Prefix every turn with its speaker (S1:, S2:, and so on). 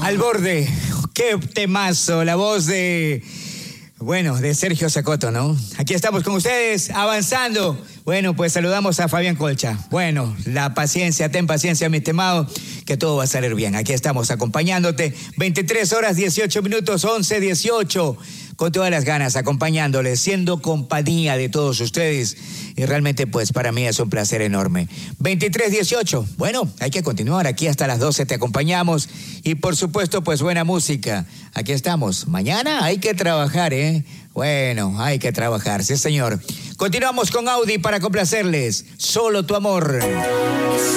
S1: Al borde. Qué temazo. La voz de Sergio Zacoto, ¿no? Aquí estamos con ustedes, avanzando. Bueno, pues saludamos a Fabián Colcha. Bueno, ten paciencia, mi estimado, que todo va a salir bien. Aquí estamos acompañándote. 23 horas, 18 minutos, 11:18. Con todas las ganas, acompañándoles, siendo compañía de todos ustedes. Y realmente, pues, para mí es un placer enorme. 23:18. Bueno, hay que continuar. Aquí hasta las 12 te acompañamos. Y, por supuesto, pues, buena música. Aquí estamos. Mañana hay que trabajar, ¿eh? Bueno, hay que trabajar, sí, señor. Continuamos con Audi para complacerles. Solo tu amor.